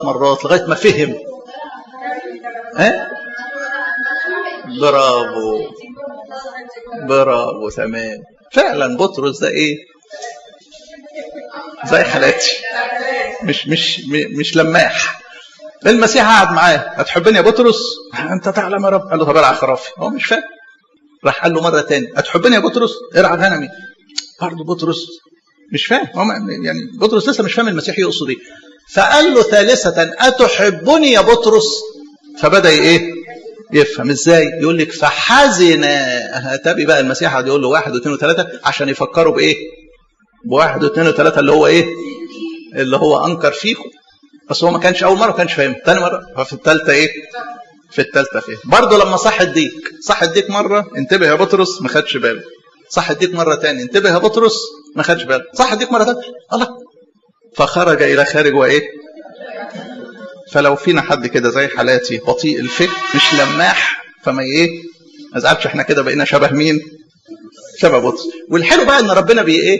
مرات لغايه ما فهم. برافو برافو تمام. فعلا بطرس ده ايه؟ زي حالاتي، مش لماح. المسيح قعد معاه، هتحبني يا بطرس؟ انت تعلم يا رب. قال له طب ارعى خرافي. هو مش فاهم. راح قال له مره تاني، هتحبني يا بطرس؟ ارعى غنمي. برضه بطرس مش فاهم. يعني بطرس لسه مش فاهم المسيح يقصد ايه. فقال له ثالثه، اتحبني يا بطرس؟ فبدا ايه؟ يفهم. ازاي؟ يقول لك فحزن. تابي بقى المسيح قعد يقول له 1 و2 و3 عشان يفكروا بايه؟ ب1 و2 و3 اللي هو ايه؟ اللي هو انكر فيكم. بس هو ما كانش اول مره، ما كانش فاهم. ثاني مره، ففي الثالثه ايه؟ في الثالثه فهم. برضه لما صح الديك مره، انتبه يا بطرس، ما خدش باله. صح الديك مره ثانيه، انتبه يا بطرس، ما خدش باله. صح الديك مره ثالثه، الله، فخرج الى خارج وايه؟ فلو فينا حد كده زي حالاتي بطيء الفكر مش لماح، فما ايه؟ ما ازعلش، احنا كده بقينا شبه مين؟ شبه بطرس. والحلو بقى ان ربنا ايه؟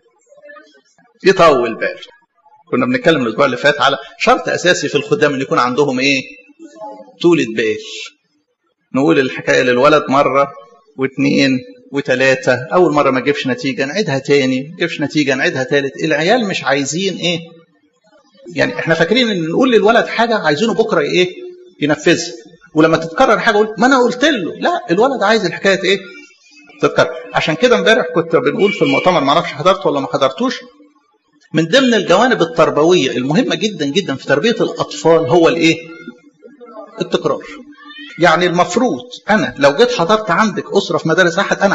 يطول باله. كنا بنتكلم الاسبوع اللي فات على شرط اساسي في الخدام ان يكون عندهم ايه؟ طولة بال. نقول الحكايه للولد مره واثنين وثلاثه، اول مره ما تجيبش نتيجه نعيدها تاني، ما تجيبش نتيجه نعيدها ثالث. العيال مش عايزين ايه؟ يعني احنا فاكرين ان نقول للولد حاجه عايزينه بكره ايه؟ ينفذها. ولما تتكرر حاجه قول ما انا قلت له. لا، الولد عايز الحكايه ايه؟ تتكرر. عشان كده امبارح كنت بنقول في المؤتمر، ما اعرفش حضرته ولا ما حضرتوش، من ضمن الجوانب التربويه المهمه جدا جدا في تربيه الاطفال هو الايه؟ التكرار. يعني المفروض انا لو جيت حضرت عندك اسره في مدارس احد، انا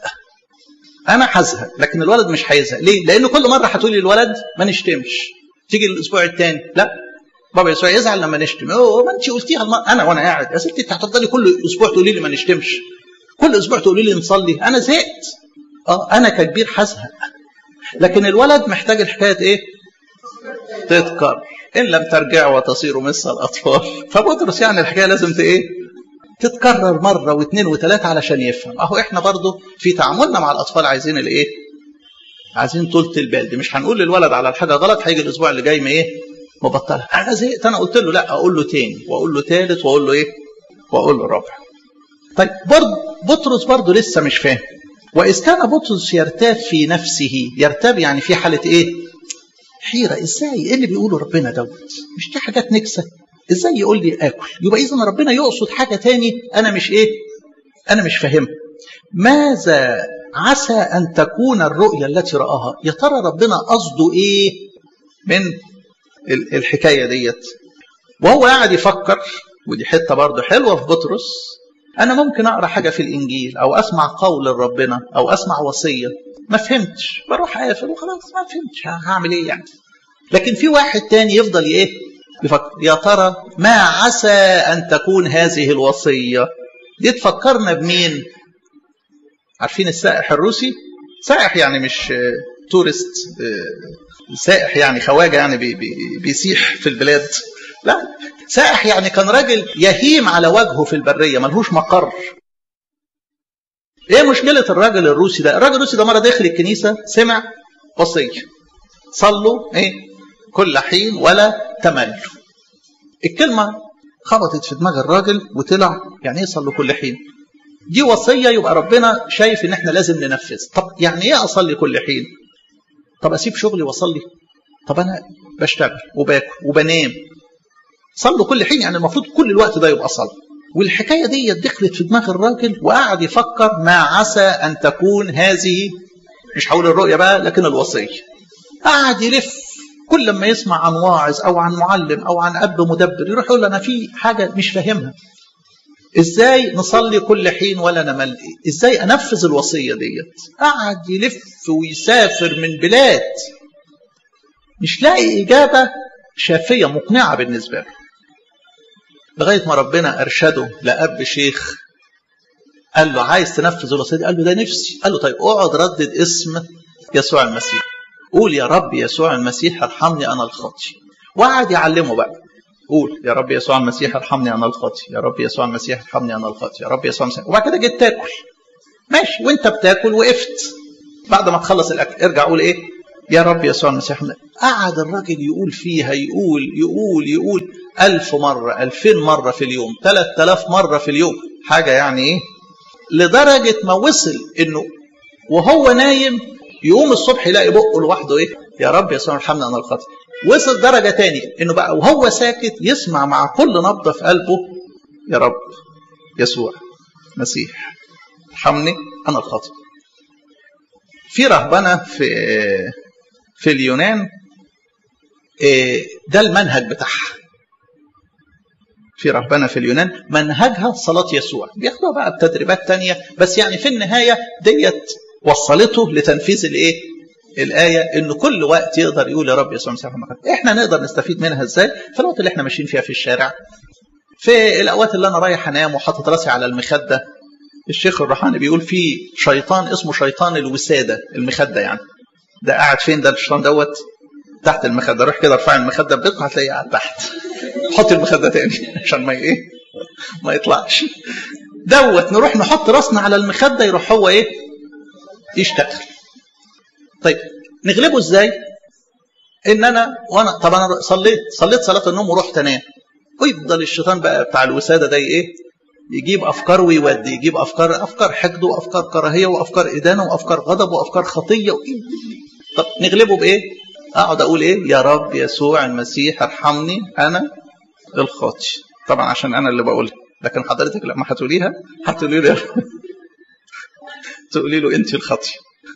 هزهق، لكن الولد مش هيزهق. ليه؟ لانه كل مره هتقولي الولد ما نشتمش، تيجي الاسبوع الثاني لا بابا يسوع يزعل لما نشتم. ما انت قلتيها انا وانا قاعد. يا ستي انت هتفضلي كل اسبوع تقولي لي ما نشتمش، كل اسبوع تقولي لي نصلي، انا زهقت. انا ككبير هزهق. لكن الولد محتاج الحكايه ايه؟ تتكرر. ان لم ترجعوا وتصيروا مثل الاطفال. فبطرس يعني الحكايه لازم ايه؟ تتكرر مره واثنين وثلاثه علشان يفهم. اهو احنا برضو في تعاملنا مع الاطفال عايزين الايه؟ عايزين طولة البال دي. مش هنقول للولد على الحاجه غلط هيجي الاسبوع اللي جاي ما ايه؟ مبطلها. انا زهقت، انا قلت له لا، اقول له تاني واقول له ثالث واقول له ايه؟ واقول له رابع. طيب برضه بطرس برضه لسه مش فاهم. واذ كان بطرس يرتاب في نفسه، يرتاب يعني في حاله ايه؟ حيره. ازاي؟ ايه اللي بيقوله ربنا دوت؟ مش دي حاجات نكسه؟ ازاي يقول لي اكل؟ يبقى اذا ربنا يقصد حاجه تاني انا مش ايه؟ انا مش فاهمها. ماذا عسى ان تكون الرؤيا التي راها؟ يا ترى ربنا قصده ايه من الحكايه ديت؟ وهو قاعد يفكر. ودي حته برضه حلوه في بطرس. انا ممكن اقرا حاجه في الانجيل او اسمع قول ربنا او اسمع وصيه ما فهمتش، بروح قافل وخلاص ما فهمتش، هعمل ايه يعني؟ لكن في واحد تاني يفضل ايه؟ يفكر. يا ترى ما عسى ان تكون هذه الوصيه دي؟ تفكرنا بمين؟ عارفين السائح الروسي؟ سائح يعني مش تورست، سائح يعني خواجه، يعني بيسيح في البلاد. لا، سائح يعني كان راجل يهيم على وجهه في البريه، ملهوش مقر. ايه مشكله الراجل الروسي ده؟ الراجل الروسي ده مره داخل الكنيسه سمع وصيه، صلوا ايه؟ كل حين ولا تملوا. الكلمه خبطت في دماغ الراجل وطلع يعني ايه صلوا كل حين؟ دي وصيه، يبقى ربنا شايف ان احنا لازم ننفذ. طب يعني ايه اصلي كل حين؟ طب اسيب شغلي واصلي؟ طب انا بشتغل وباكل وبنام، صلوا كل حين يعني المفروض كل الوقت ده يبقى صلاه. والحكايه دي دخلت في دماغ الراجل وقعد يفكر ما عسى ان تكون هذه، مش هقول الرؤيه بقى لكن الوصيه. قعد يلف، كل ما يسمع عن واعظ او عن معلم او عن اب مدبر يروح يقول انا في حاجه مش فاهمها. ازاي نصلي كل حين ولا نمل؟ ازاي انفذ الوصيه ديت؟ قعد يلف ويسافر من بلاد مش لاقي اجابه شافيه مقنعه بالنسبه له، لغايه ما ربنا ارشده لاب شيخ قال له عايز تنفذ الوصيه دي؟ قال له ده نفسي. قال له طيب اقعد ردد اسم يسوع المسيح، قول يا رب يسوع المسيح ارحمني انا الخاطي. وقعد يعلمه بقى، قول يا رب يسوع المسيح ارحمني انا الخاطي، يا رب يسوع المسيح ارحمني انا الخاطي، يا رب يسوع المسيح. وبعد كده جيت تاكل، ماشي، وانت بتاكل وقفت، بعد ما تخلص الاكل ارجع قول ايه؟ يا رب يسوع المسيح. قعد الراجل يقول فيها، يقول 1000 مرة 2000 مرة في اليوم، 3000 مرة في اليوم، حاجة يعني ايه، لدرجة ما وصل انه وهو نايم يقوم الصبح يلاقي بقه لوحده ايه، يا رب يسوع ارحمني انا الخاطئ. وصل درجة تاني انه بقى وهو ساكت يسمع مع كل نبضة في قلبه يا رب يسوع مسيح ارحمني انا الخاطئ. في رهبنة في اليونان ده المنهج بتاعها. في رهبنة في اليونان منهجها صلاة يسوع، بياخدوها بقى بتدريبات تانية، بس يعني في النهاية ديت وصلته لتنفيذ الايه؟ الآية إنه كل وقت يقدر يقول يا رب يسوع مسيح المخاطئ. إحنا نقدر نستفيد منها إزاي؟ في الوقت اللي إحنا ماشيين فيها في الشارع، في الأوقات اللي أنا رايح أنام وحاطط راسي على المخدة. الشيخ الروحاني بيقول في شيطان اسمه شيطان الوسادة، المخدة يعني. ده قاعد فين ده الشيطان دوت؟ تحت المخدة. روح كده ارفع المخدة ببطء هتلاقيه قاعد تحت. حط المخدة تاني عشان ما يطلعش. دوت نروح نحط راسنا على المخدة يروح هو ايه؟ يشتغل. طيب نغلبه ازاي؟ ان وانا طبعا صليت صلاة النوم ورحت انام، ويفضل الشيطان بقى بتاع الوسادة ده ايه؟ يجيب افكار ويودي، يجيب افكار حقد وافكار كراهيه وافكار ادانه وافكار غضب وافكار خطيه طب نغلبه بايه؟ اقعد اقول ايه؟ يا رب يسوع المسيح ارحمني انا الخاطئ. طبعا عشان انا اللي بقولها، لكن حضرتك لما هتقوليها هتقولي له تقولي له انت الخاطئ.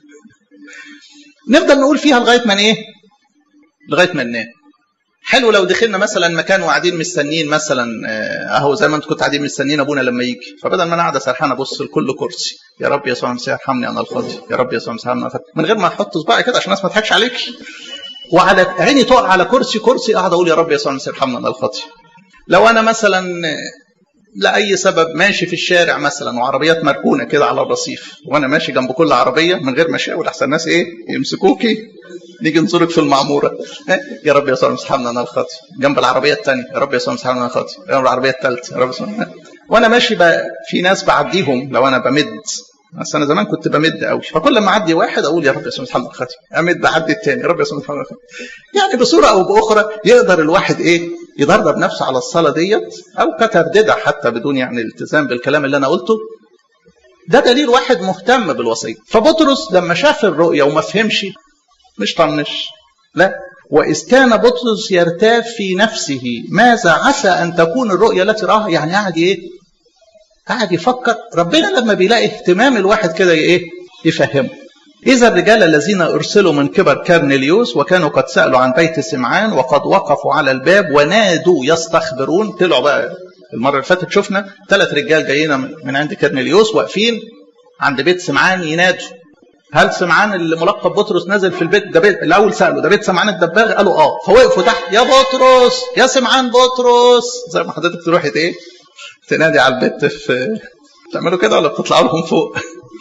نفضل نقول فيها لغايه ما ايه؟ لغايه ما ننام. حلو لو دخلنا مثلا مكان وقاعدين مستنيين مثلا اهو زي ما انت كنت قاعدين مستنيين ابونا لما يجي، فبدل ما انا قاعد سرحان ابص لكل كرسي يا رب يسوع المسيح ارحمني انا الخاطئ، يا رب يسوع المسيح ارحمني انا الخاطئ، من غير ما احط صباعي كده عشان الناس ما تضحكش عليك، وعلى عيني تقع على كرسي اقعد اقول يا رب يسوع المسيح ارحمني انا الخاطئ. لو انا مثلا لاي سبب ماشي في الشارع مثلا وعربيات مركونه كده على الرصيف، وانا ماشي جنب كل عربيه من غير ما اشاور احسن الناس ايه يمسكوكي، نيجي نزورك في المعموره يا رب يسوع المسيح ارحمني انا الخاطئ، جنب العربيه الثانيه يا رب يسوع المسيح ارحمني انا الخاطئ، جنب العربيه الثالثه يا رب يسوع. وانا ماشي بقى في ناس بعديهم لو انا بمد، بس انا زمان كنت بمد قوي، فكل ما اعدي واحد اقول يا رب يسوع المسيح ارحمني انا الخاطئ، امد اعدي الثاني يا رب يسوع المسيح ارحمني انا الخاطئ. يعني بصوره او باخرى يقدر الواحد ايه يدرب نفسه على الصلاه ديت، او كترددها حتى بدون يعني الالتزام بالكلام اللي انا قلته. ده دليل واحد مهتم بالوصيه. فبطرس لما شاف الرؤيه وما فهمش مش طنش، لا، وإذ كان بطرس يرتاب في نفسه ماذا عسى أن تكون الرؤيا التي رآها، يعني قاعد إيه؟ قاعد يفكر. ربنا لما بيلاقي اهتمام الواحد كده إيه؟ يفهمه. إذا الرجال الذين أرسلوا من كبر كرنيليوس وكانوا قد سألوا عن بيت سمعان وقد وقفوا على الباب ونادوا يستخبرون. طلعوا بقى المرة اللي فاتت شفنا 3 رجال جايين من عند كرنيليوس واقفين عند بيت سمعان ينادوا. هل سمعان اللي ملقب بطرس نازل في البيت ده؟ بيت الاول سالوا ده بيت سمعان الدباغ، قالوا اه، فوقفوا تحت يا بطرس يا سمعان بطرس، زي ما حضرتك تروحي ايه تنادي على البيت. في بتعملوا كده ولا بتطلعوا لهم فوق؟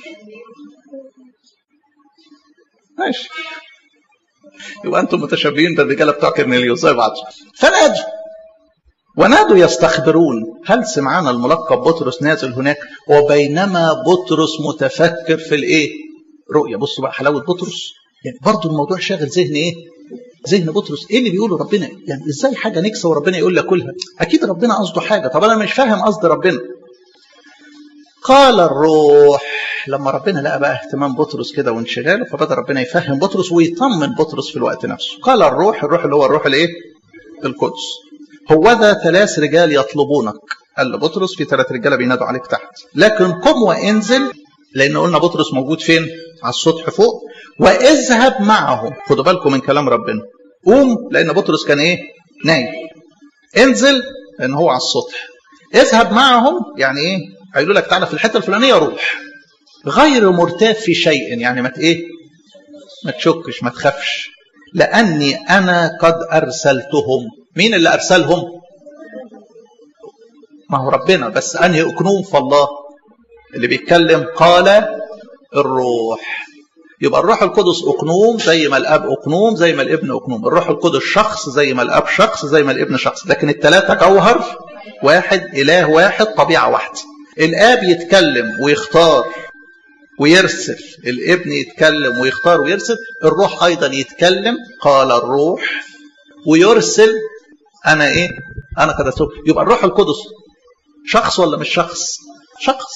ماشي، يبقى انتم متشابهين بالرجاله بتوع كرنيليوس زي بعض. فنادوا ونادوا يستخبرون هل سمعان الملقب بطرس نازل هناك، وبينما بطرس متفكر في الايه؟ رؤية. بصوا بقى حلاوة بطرس، يعني برضو الموضوع شاغل ذهن ايه؟ ذهن بطرس. ايه اللي بيقوله ربنا؟ يعني ازاي حاجة نكسة وربنا يقول لك كلها؟ اكيد ربنا قصده حاجة، طب انا مش فاهم قصد ربنا. قال الروح، لما ربنا لقى بقى اهتمام بطرس كده وانشغاله، فبدأ ربنا يفهم بطرس ويطمن بطرس في الوقت نفسه. قال الروح اللي هو الروح الايه؟ القدس، هوذا 3 رجال يطلبونك. قال لبطرس في 3 رجاله بينادوا عليك تحت، لكن قم وانزل، لان قلنا بطرس موجود فين؟ على السطح فوق، واذهب معه. خدوا بالكم من كلام ربنا، قوم لان بطرس كان ايه؟ نايم. انزل لان هو على السطح. اذهب معهم يعني ايه؟ هيقولوا لك تعالى في الحته الفلانيه روح، غير مرتاب في شيء، يعني ما تشكش ما تخافش، لاني انا قد ارسلتهم. مين اللي ارسلهم؟ ما هو ربنا، بس انهي اكنوم في الله اللي بيتكلم؟ قال الروح. يبقى الروح القدس اقنوم زي ما الاب اقنوم زي ما الابن اقنوم، الروح القدس شخص زي ما الاب شخص زي ما الابن شخص، لكن ال3 جوهر واحد، اله واحد، طبيعه واحده. الاب يتكلم ويختار ويرسل، الابن يتكلم ويختار ويرسل، الروح ايضا يتكلم قال الروح ويرسل انا ايه؟ انا قد ارسل. يبقى الروح القدس شخص ولا مش شخص؟ شخص.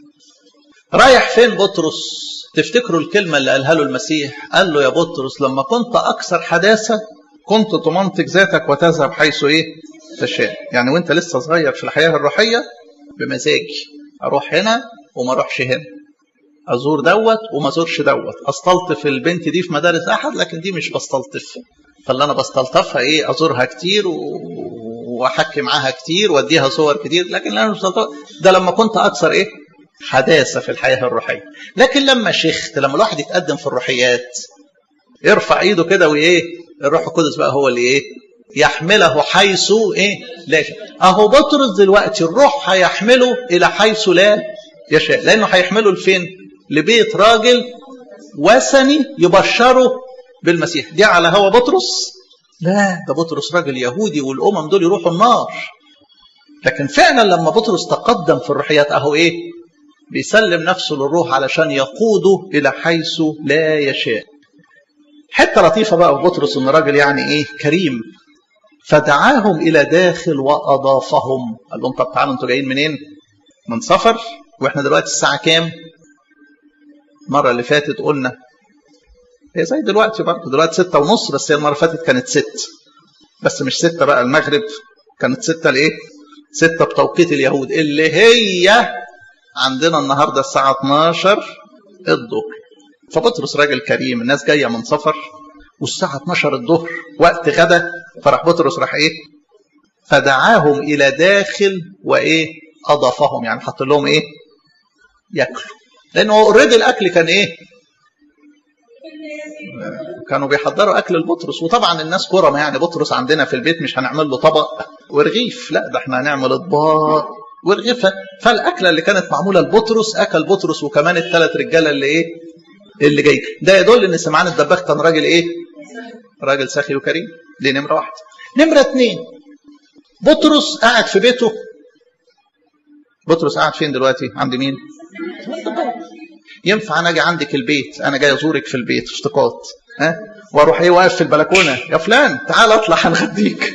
رايح فين بطرس؟ تفتكروا الكلمة اللي قالها له المسيح؟ قال له يا بطرس لما كنت أكثر حداثة كنت تمنطق ذاتك وتذهب حيث إيه؟ تشاء. يعني وانت لسه صغير في الحياة الروحية بمزاجي، أروح هنا وما أروحش هنا، أزور دوت وما أزورش دوت، أستلطف البنت دي في مدارس أحد لكن دي مش بستلطفها، فاللي أنا بستلطفها إيه؟ أزورها كتير وأحكي معاها كتير وأديها صور كتير، لكن أنا مش بستلطفها. ده لما كنت أكثر إيه؟ حداثة في الحياة الروحية. لكن لما شيخت، لما الواحد يتقدم في الروحيات يرفع ايده كده وايه؟ الروح القدس بقى هو اللي ايه؟ يحمله حيث ايه؟ لا يشاء. اهو بطرس دلوقتي الروح هيحمله الى حيث لا يشاء، لانه هيحمله لفين؟ لبيت راجل وثني يبشره بالمسيح. دي على هوا بطرس؟ لا، ده بطرس راجل يهودي والامم دول يروحوا النار. لكن فعلا لما بطرس تقدم في الروحيات اهو ايه؟ بيسلم نفسه للروح علشان يقوده إلى حيث لا يشاء. حتى لطيفة بقى بطرس إن راجل يعني إيه؟ كريم. فدعاهم إلى داخل وأضافهم، قال لهم طب تعالوا أنتوا جايين منين؟ من سفر، وإحنا دلوقتي الساعة كام؟ المرة اللي فاتت قلنا هي زي دلوقتي برضه، دلوقتي 6:30، بس هي المرة اللي فاتت كانت 6، بس مش 6 بقى المغرب، كانت 6 لإيه؟ 6 بتوقيت اليهود، اللي هي عندنا النهاردة الساعة 12 الظهر. فبطرس راجل كريم، الناس جاية من سفر والساعة 12 الظهر وقت غدا، فراح بطرس راح ايه؟ فدعاهم إلى داخل وإيه؟ أضافهم، يعني حط لهم إيه؟ يأكلوا، لأنه اوريدي الأكل كان إيه؟ كانوا بيحضروا أكل لبطرس، وطبعا الناس كرمة، يعني بطرس عندنا في البيت مش هنعمل له طبق ورغيف، لا ده احنا هنعمل اطباق ورغيفة. فالأكلة اللي كانت معمولة لبطرس أكل بطرس وكمان ال3 رجالة اللي إيه؟ اللي جاي. ده يدل إن سمعان الدباغ كان راجل إيه؟ راجل سخي وكريم. دي نمرة 1. نمرة 2، بطرس قاعد في بيته. بطرس قاعد فين دلوقتي؟ عند مين؟ ينفع أنا أجي عندك البيت، أنا جاي أزورك في البيت في افتقاد، ها؟ وأروح إيه واقف في البلكونة، يا فلان تعال أطلع هنغديك.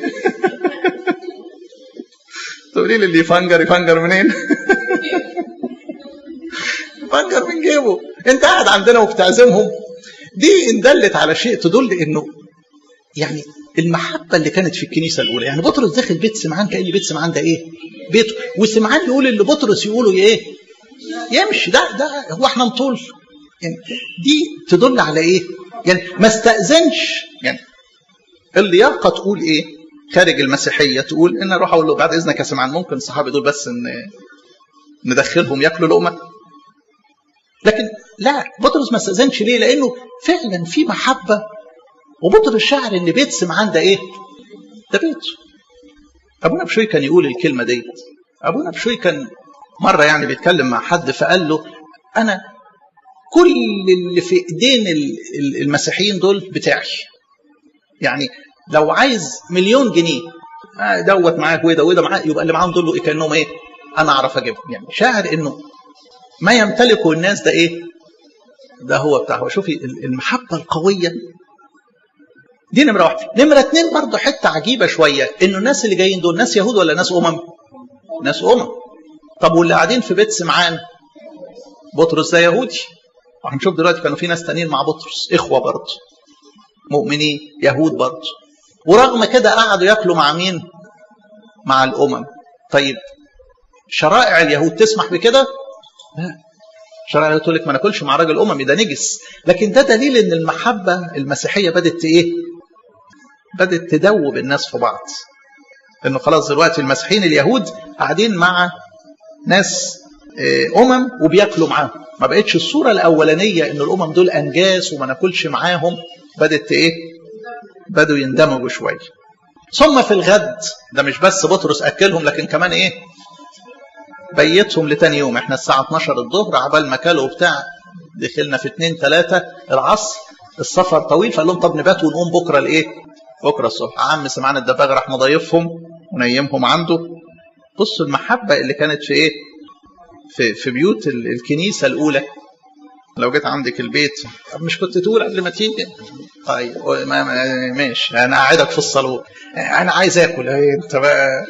تقولي لي اللي يفنجر منين؟ يفنجر من جيبه. انت قاعد عندنا وبتعزمهم. دي ان دلت على شيء تدل انه يعني المحبه اللي كانت في الكنيسه الاولى. يعني بطرس داخل بيت سمعان كأن بيت سمعان ده ايه؟ بيته، وسمعان يقول اللي بطرس يقوله ايه؟ يمشي. ده هو احنا نطول يعني. دي تدل على ايه؟ يعني ما استأذنش. يعني اللياقه تقول ايه؟ خارج المسيحية تقول إن أروح أقول له بعد إذنك يا سمعان ممكن الصحابة دول بس ندخلهم يأكلوا لقمة. لكن لا، بطرس ما استأذنش. ليه؟ لأنه فعلا في محبة، وبطرس شعر إن بيت سمعان ده إيه؟ ده بيته. أبونا بشوي كان يقول الكلمة ديت. أبونا بشوي كان مرة يعني بيتكلم مع حد فقال له أنا كل اللي في إيدين المسيحيين دول بتاعي. يعني لو عايز 1,000,000 جنيه دوت معاك وده معاك، يبقى اللي معاهم دول كانهم ايه؟ انا اعرف اجيبهم. يعني شاعر انه ما يمتلكه الناس ده ايه؟ ده هو بتاعه. شوفي المحبه القويه دي نمره 1. نمره 2 برضه حته عجيبه شويه، انه الناس اللي جايين دول ناس يهود ولا ناس ناس طب واللي قاعدين في بيت سمعان بطرس ده يهودي، وهنشوف دلوقتي كانوا في ناس تانيين مع بطرس اخوه برضه مؤمنين يهود برضه، ورغم كده قعدوا ياكلوا مع مين؟ مع الامم. طيب شرائع اليهود تسمح بكده؟ لا، شرائع اليهود تقول لك ما ناكلش مع راجل اممي ده نجس. لكن ده دليل ان المحبه المسيحيه بدت ايه؟ بدت تدوب الناس في بعض. انه خلاص دلوقتي المسيحيين اليهود قاعدين مع ناس وبياكلوا معاهم. ما بقتش الصوره الاولانيه ان الامم دول انجاس وما ناكلش معاهم. بدت ايه؟ بدوا يندمجوا شويه. ثم في الغد ده مش بس بطرس اكلهم، لكن كمان ايه؟ بيتهم لتاني يوم. احنا الساعه 12 الظهر عبال ما كلوا بتاع دخلنا في 2-3 العصر، السفر طويل، فقال لهم طب نبات ونقوم بكره الايه؟ بكره الصبح. عم سمعان الدباغ راح مضيفهم ونيمهم عنده. بصوا المحبه اللي كانت في ايه؟ في بيوت الكنيسه الاولى. لو جيت عندك البيت مش كنت تقول قبل ما تيجي؟ طيب ماشي، انا قاعدك في الصالون، انا عايز اكل، انت بقى